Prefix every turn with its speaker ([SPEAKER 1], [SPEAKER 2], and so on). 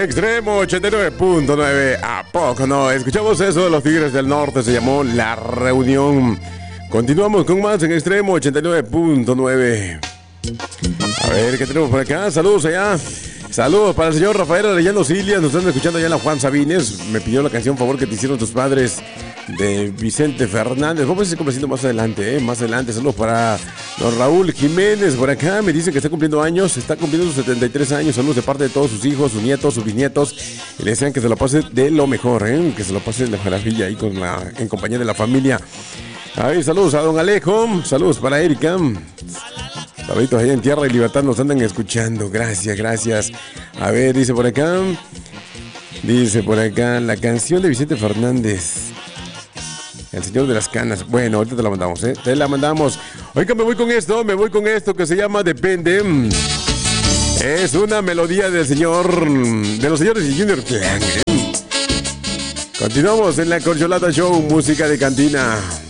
[SPEAKER 1] Extremo 89.9. ¿A poco no? Escuchamos eso de los Tigres del Norte. Se llamó La Reunión. Continuamos con más en Extremo 89.9. A ver, ¿qué tenemos por acá? Saludos allá. Saludos para el señor Rafael Arellano Silvia. Nos están escuchando allá en la Juan Sabines. Me pidió la canción Favor que te hicieron tus padres, de Vicente Fernández. Vamos a ir complaciendo más adelante, más adelante. Saludos para don Raúl Jiménez por acá. Me dice que está cumpliendo años. Está cumpliendo sus 73 años. Saludos de parte de todos sus hijos, sus nietos, sus bisnietos. Y le desean que se lo pase de lo mejor, que se lo pase de maravilla ahí en compañía de la familia. A ver, saludos a don Alejo. Saludos para Erika. Saluditos allá en Tierra y Libertad, nos andan escuchando. Gracias, gracias. A ver, dice por acá, la canción de Vicente Fernández, El Señor de las Canas. Bueno, ahorita te la mandamos, te la mandamos. Oiga, me voy con esto que se llama Depende. Es una melodía de los señores de Junior Clan. Continuamos en la Corcholata Show, música de cantina.